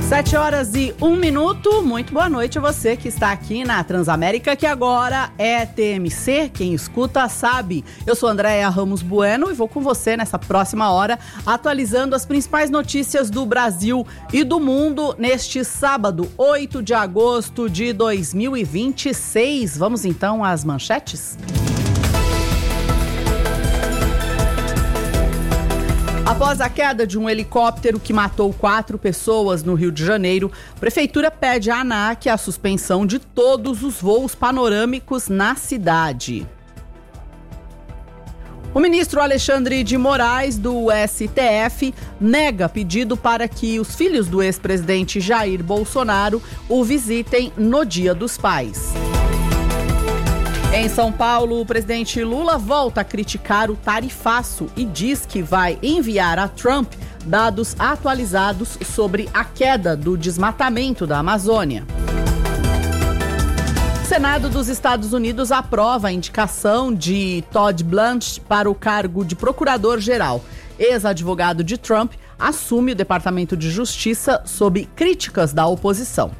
7h01. Muito boa noite a você que está aqui na Transamérica, que agora é TMC. Quem escuta sabe. Eu sou Andréia Ramos Bueno e vou com você nessa próxima hora, atualizando as principais notícias do Brasil e do mundo neste sábado, 8 de agosto de 2026. Vamos então às manchetes? Após a queda de um helicóptero que matou 4 pessoas no Rio de Janeiro, a Prefeitura pede à ANAC a suspensão de todos os voos panorâmicos na cidade. O ministro Alexandre de Moraes, do STF, nega pedido para que os filhos do ex-presidente Jair Bolsonaro o visitem no Dia dos Pais. Em São Paulo, o presidente Lula volta a criticar o tarifaço e diz que vai enviar a Trump dados atualizados sobre a queda do desmatamento da Amazônia. O Senado dos Estados Unidos aprova a indicação de Todd Blanche para o cargo de procurador-geral. Ex-advogado de Trump assume o Departamento de Justiça sob críticas da oposição.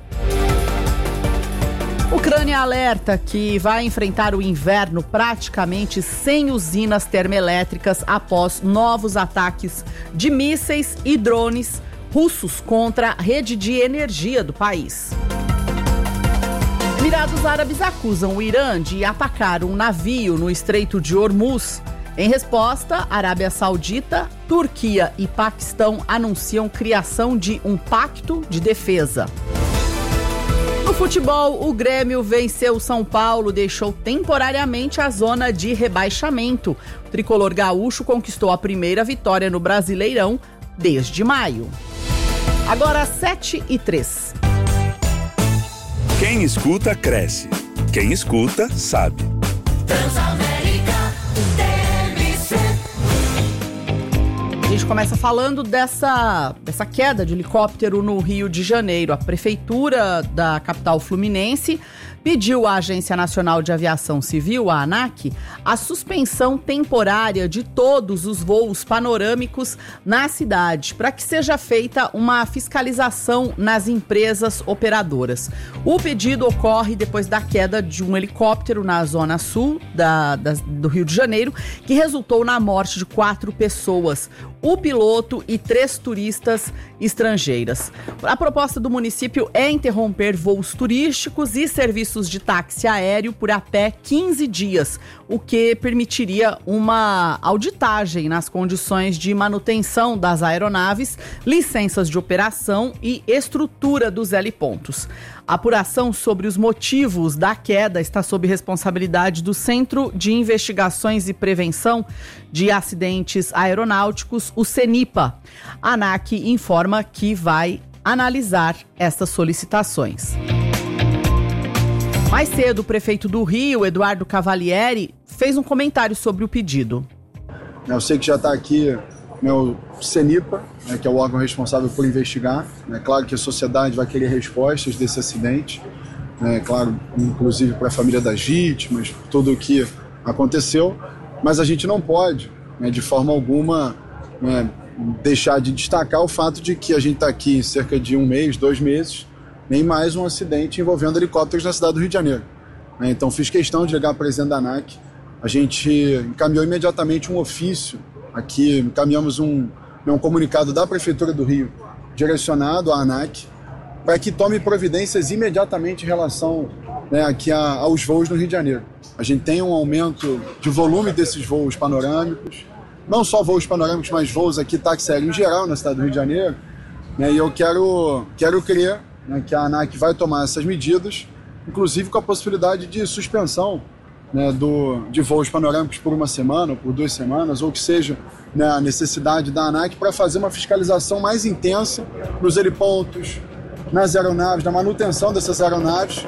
Ucrânia alerta que vai enfrentar o inverno praticamente sem usinas termoelétricas após novos ataques de mísseis e drones russos contra a rede de energia do país. Emirados Árabes acusam o Irã de atacar um navio no Estreito de Hormuz. Em resposta, Arábia Saudita, Turquia e Paquistão anunciam criação de um pacto de defesa. No futebol, o Grêmio venceu o São Paulo, deixou temporariamente a zona de rebaixamento. O tricolor gaúcho conquistou a primeira vitória no Brasileirão desde maio. Agora 7h03. Quem escuta, cresce. Quem escuta, sabe. A gente começa falando dessa queda de helicóptero no Rio de Janeiro. A prefeitura da capital fluminense pediu à Agência Nacional de Aviação Civil, a ANAC, a suspensão temporária de todos os voos panorâmicos na cidade, para que seja feita uma fiscalização nas empresas operadoras. O pedido ocorre depois da queda de um helicóptero na zona sul do Rio de Janeiro, que resultou na morte de 4 pessoas. O piloto e 3 turistas estrangeiras. A proposta do município é interromper voos turísticos e serviços de táxi aéreo por até 15 dias, o que permitiria uma auditagem nas condições de manutenção das aeronaves, licenças de operação e estrutura dos helipontos. A apuração sobre os motivos da queda está sob responsabilidade do Centro de Investigações e Prevenção de Acidentes Aeronáuticos, o CENIPA. A ANAC informa que vai analisar essas solicitações. Mais cedo, o prefeito do Rio, Eduardo Cavalieri, fez um comentário sobre o pedido. Eu sei que já está aqui o CENIPA, que é o órgão responsável por investigar. É claro que a sociedade vai querer respostas desse acidente, claro, inclusive para a família das vítimas, por tudo o que aconteceu, mas a gente não pode, de forma alguma, deixar de destacar o fato de que a gente está aqui em cerca de 1 mês, 2 meses, nem mais um acidente envolvendo helicópteros na cidade do Rio de Janeiro. Então fiz questão de ligar para o presidente da ANAC. A gente encaminhou imediatamente um ofício aqui, encaminhamos um comunicado da Prefeitura do Rio direcionado à ANAC para que tome providências imediatamente em relação aqui aos voos no Rio de Janeiro. A gente tem um aumento de volume desses voos panorâmicos, não só voos panorâmicos, mas voos aqui táxi aéreo em geral na cidade do Rio de Janeiro. E eu quero crer que a ANAC vai tomar essas medidas, inclusive com a possibilidade de suspensão de voos panorâmicos por 1 semana ou por 2 semanas, ou que seja a necessidade da ANAC para fazer uma fiscalização mais intensa nos helipontos, nas aeronaves, na manutenção dessas aeronaves.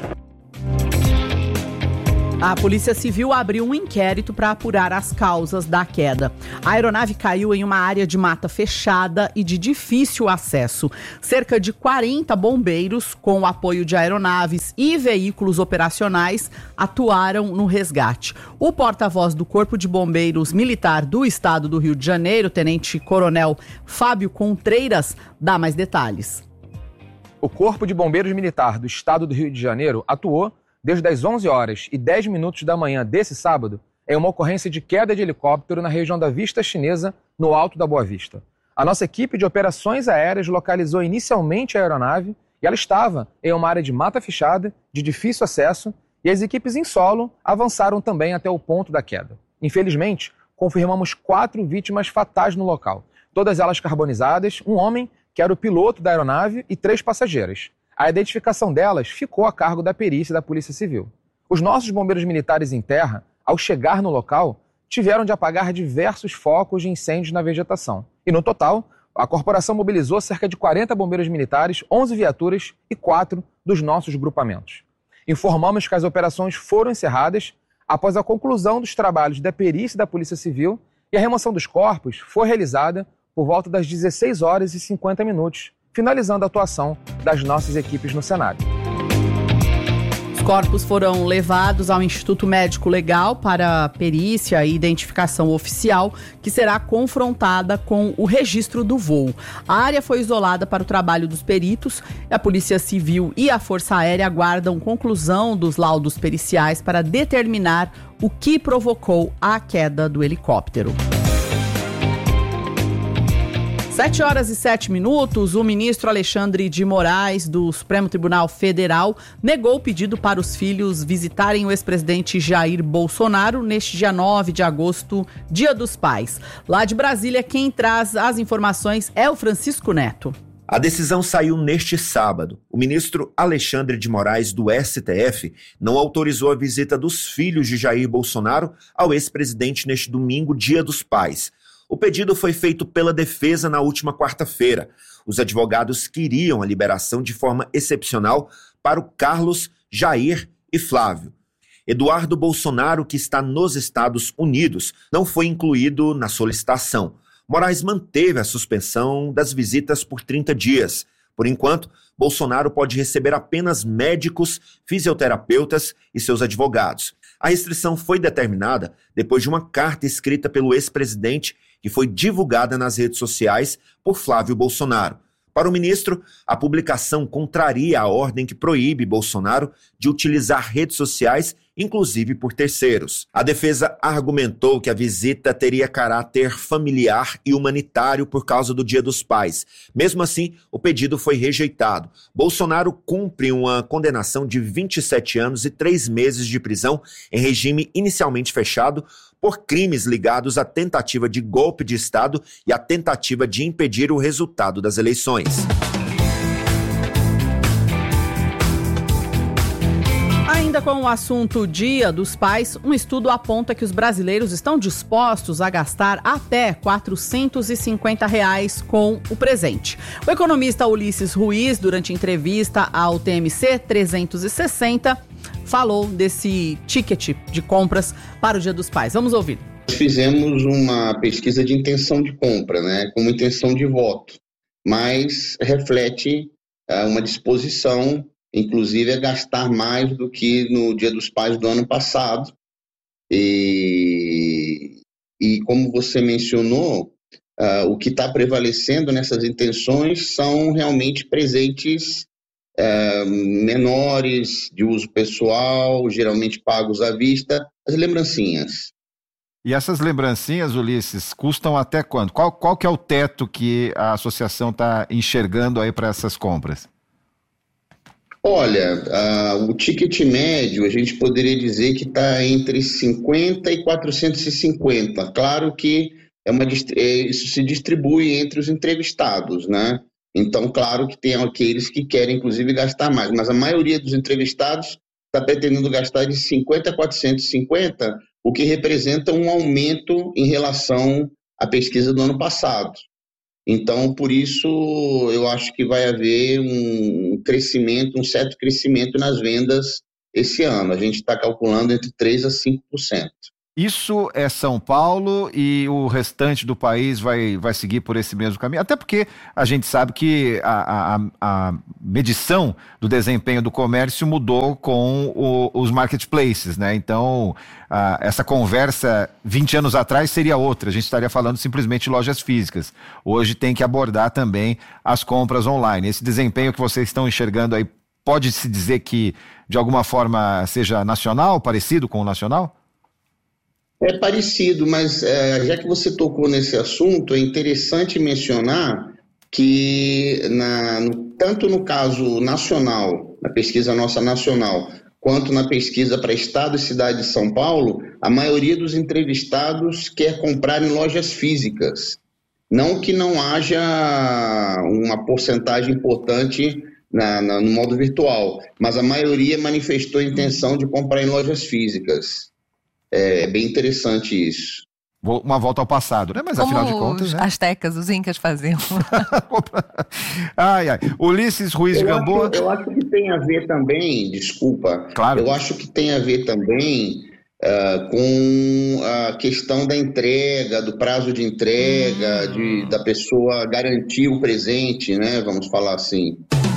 A Polícia Civil abriu um inquérito para apurar as causas da queda. A aeronave caiu em uma área de mata fechada e de difícil acesso. Cerca de 40 bombeiros, com o apoio de aeronaves e veículos operacionais, atuaram no resgate. O porta-voz do Corpo de Bombeiros Militar do Estado do Rio de Janeiro, Tenente Coronel Fábio Contreiras, dá mais detalhes. O Corpo de Bombeiros Militar do Estado do Rio de Janeiro atuou desde as 11 horas e 10 minutos da manhã desse sábado em uma ocorrência de queda de helicóptero na região da Vista Chinesa, no Alto da Boa Vista. A nossa equipe de operações aéreas localizou inicialmente a aeronave e ela estava em uma área de mata fechada, de difícil acesso, e as equipes em solo avançaram também até o ponto da queda. Infelizmente, confirmamos 4 vítimas fatais no local, todas elas carbonizadas, um homem, que era o piloto da aeronave, e 3 passageiras. A identificação delas ficou a cargo da perícia da Polícia Civil. Os nossos bombeiros militares em terra, ao chegar no local, tiveram de apagar diversos focos de incêndios na vegetação. E no total, a corporação mobilizou cerca de 40 bombeiros militares, 11 viaturas e 4 dos nossos grupamentos. Informamos que as operações foram encerradas após a conclusão dos trabalhos da perícia da Polícia Civil e a remoção dos corpos foi realizada por volta das 16 horas e 50 minutos, finalizando a atuação das nossas equipes no cenário. Os corpos foram levados ao Instituto Médico Legal para perícia e identificação oficial, que será confrontada com o registro do voo. A área foi isolada para o trabalho dos peritos. A Polícia Civil e a Força Aérea aguardam conclusão dos laudos periciais para determinar o que provocou a queda do helicóptero. 7 horas e 7 minutos, o ministro Alexandre de Moraes, do Supremo Tribunal Federal, negou o pedido para os filhos visitarem o ex-presidente Jair Bolsonaro neste dia 9 de agosto, Dia dos Pais. Lá de Brasília, quem traz as informações é o Francisco Neto. A decisão saiu neste sábado. O ministro Alexandre de Moraes, do STF, não autorizou a visita dos filhos de Jair Bolsonaro ao ex-presidente neste domingo, Dia dos Pais. O pedido foi feito pela defesa na última quarta-feira. Os advogados queriam a liberação de forma excepcional para o Carlos, Jair e Flávio. Eduardo Bolsonaro, que está nos Estados Unidos, não foi incluído na solicitação. Moraes manteve a suspensão das visitas por 30 dias. Por enquanto, Bolsonaro pode receber apenas médicos, fisioterapeutas e seus advogados. A restrição foi determinada depois de uma carta escrita pelo ex-presidente que foi divulgada nas redes sociais por Flávio Bolsonaro. Para o ministro, a publicação contraria a ordem que proíbe Bolsonaro de utilizar redes sociais, inclusive por terceiros. A defesa argumentou que a visita teria caráter familiar e humanitário por causa do Dia dos Pais. Mesmo assim, o pedido foi rejeitado. Bolsonaro cumpre uma condenação de 27 anos e 3 meses de prisão em regime inicialmente fechado por crimes ligados à tentativa de golpe de Estado e à tentativa de impedir o resultado das eleições. Ainda com o assunto Dia dos Pais, um estudo aponta que os brasileiros estão dispostos a gastar até R$ 450 com o presente. O economista Ulisses Ruiz, durante entrevista ao TMC 360, falou desse ticket de compras para o Dia dos Pais. Vamos ouvir. Nós fizemos uma pesquisa de intenção de compra, como intenção de voto, mas reflete uma disposição, inclusive, a gastar mais do que no Dia dos Pais do ano passado. E como você mencionou, o que está prevalecendo nessas intenções são realmente presentes menores, de uso pessoal, geralmente pagos à vista, as lembrancinhas. E essas lembrancinhas, Ulisses, custam até quanto? Qual que é o teto que a associação está enxergando aí para essas compras? Olha, o ticket médio, a gente poderia dizer que está entre 50 e 450. Claro que isso se distribui entre os entrevistados, Então, claro que tem aqueles que querem, inclusive, gastar mais, mas a maioria dos entrevistados está pretendendo gastar de 50 a 450, o que representa um aumento em relação à pesquisa do ano passado. Então, por isso, eu acho que vai haver um certo crescimento nas vendas esse ano. A gente está calculando entre 3% a 5%. Isso é São Paulo e o restante do país vai seguir por esse mesmo caminho? Até porque a gente sabe que a medição do desempenho do comércio mudou com os marketplaces, né? Então, essa conversa 20 anos atrás seria outra. A gente estaria falando simplesmente de lojas físicas. Hoje tem que abordar também as compras online. Esse desempenho que vocês estão enxergando aí, pode-se dizer que, de alguma forma, seja nacional, parecido com o nacional? É parecido, mas já que você tocou nesse assunto, é interessante mencionar que tanto no caso nacional, na pesquisa nossa nacional, quanto na pesquisa para Estado e Cidade de São Paulo, a maioria dos entrevistados quer comprar em lojas físicas. Não que não haja uma porcentagem importante no modo virtual, mas a maioria manifestou a intenção de comprar em lojas físicas. É bem interessante isso. Uma volta ao passado, né? Mas como afinal de contas, os né? astecas, os incas faziam. Ai. Ulisses Ruiz de Gamboa. Eu acho que tem a ver também, desculpa, claro. Eu acho que tem a ver também com a questão da entrega, do prazo de entrega, da pessoa garantir o presente, né? Vamos falar assim.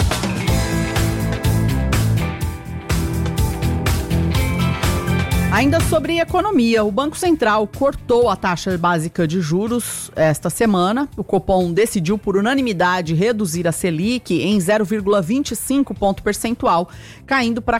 Ainda sobre economia, o Banco Central cortou a taxa básica de juros esta semana. O Copom decidiu por unanimidade reduzir a Selic em 0,25 ponto percentual, caindo de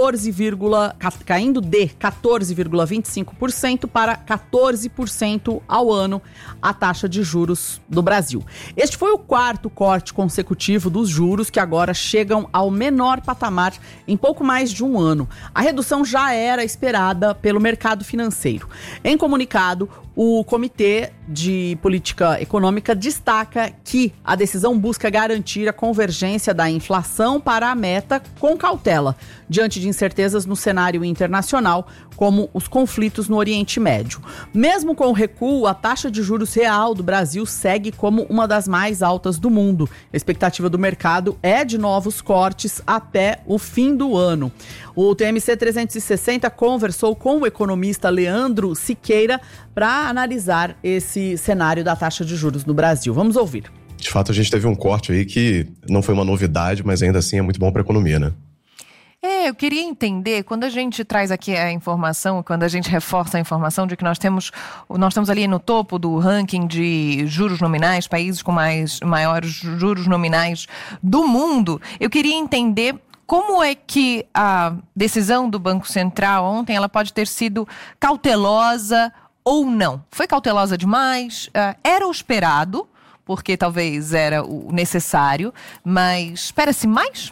14,25% para 14% ao ano a taxa de juros do Brasil. Este foi o quarto corte consecutivo dos juros, que agora chegam ao menor patamar em pouco mais de um ano. A redução já era esperada pelo mercado financeiro. Em comunicado, o Comitê de Política Econômica destaca que a decisão busca garantir a convergência da inflação para a meta com cautela, diante de incertezas no cenário internacional, como os conflitos no Oriente Médio. Mesmo com o recuo, a taxa de juros real do Brasil segue como uma das mais altas do mundo. A expectativa do mercado é de novos cortes até o fim do ano. O TMC 360 conversou com o economista Leandro Siqueira para analisar esse cenário da taxa de juros no Brasil. Vamos ouvir. De fato, a gente teve um corte aí que não foi uma novidade, mas ainda assim é muito bom para a economia, né? Eu queria entender, quando a gente traz aqui a informação, quando a gente reforça a informação de que nós estamos ali no topo do ranking de juros nominais, países com maiores juros nominais do mundo, eu queria entender como é que a decisão do Banco Central ontem ela pode ter sido cautelosa ou não. Foi cautelosa demais? Era o esperado, porque talvez era o necessário, mas espera-se mais?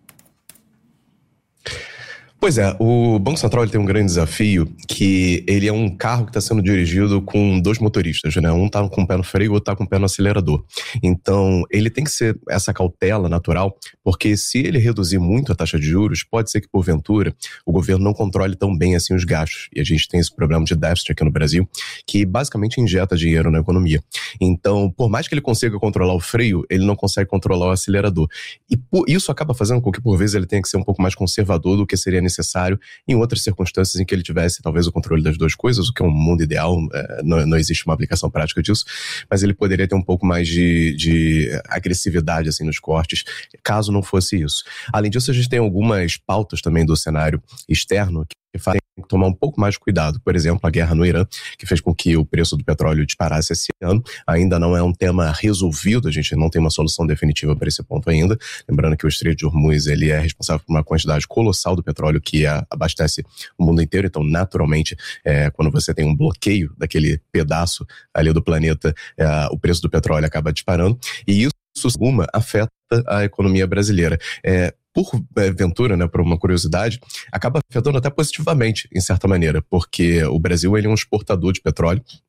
Pois é, o Banco Central ele tem um grande desafio, que ele é um carro que está sendo dirigido com dois motoristas, né? Um está com o pé no freio, o outro está com o pé no acelerador. Então, ele tem que ser essa cautela natural, porque se ele reduzir muito a taxa de juros, pode ser que, porventura, o governo não controle tão bem assim os gastos. E a gente tem esse problema de déficit aqui no Brasil, que basicamente injeta dinheiro na economia. Então, por mais que ele consiga controlar o freio, ele não consegue controlar o acelerador. E isso acaba fazendo com que, por vezes, ele tenha que ser um pouco mais conservador do que seria necessário em outras circunstâncias em que ele tivesse talvez o controle das duas coisas, o que é um mundo ideal, não existe uma aplicação prática disso, mas ele poderia ter um pouco mais de agressividade assim, nos cortes, caso não fosse isso. Além disso, a gente tem algumas pautas também do cenário externo que fazem tomar um pouco mais de cuidado. Por exemplo, a guerra no Irã, que fez com que o preço do petróleo disparasse esse ano. Ainda não é um tema resolvido, a gente não tem uma solução definitiva para esse ponto ainda. Lembrando que o Estreito de Hormuz ele é responsável por uma quantidade colossal do petróleo que abastece o mundo inteiro. Então, naturalmente, quando você tem um bloqueio daquele pedaço ali do planeta, o preço do petróleo acaba disparando. E isso, afeta a economia brasileira. Por ventura, né, por uma curiosidade, acaba afetando até positivamente, em certa maneira, porque o Brasil ele é um exportador de petróleo.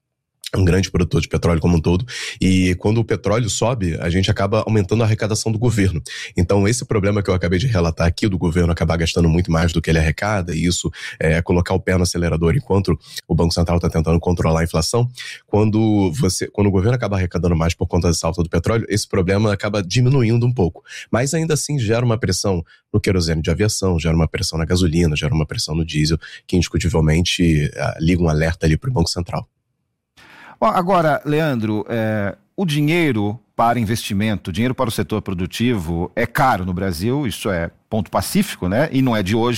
um grande produtor de petróleo como um todo, e quando o petróleo sobe, a gente acaba aumentando a arrecadação do governo. Então, esse problema que eu acabei de relatar aqui, do governo acabar gastando muito mais do que ele arrecada, e isso é colocar o pé no acelerador enquanto o Banco Central está tentando controlar a inflação, quando o governo acaba arrecadando mais por conta dessa alta do petróleo, esse problema acaba diminuindo um pouco. Mas ainda assim gera uma pressão no querosene de aviação, gera uma pressão na gasolina, gera uma pressão no diesel, que indiscutivelmente liga um alerta ali para o Banco Central. Bom, agora, Leandro, o dinheiro para investimento, o dinheiro para o setor produtivo é caro no Brasil, isso é ponto pacífico, né? E não é de hoje.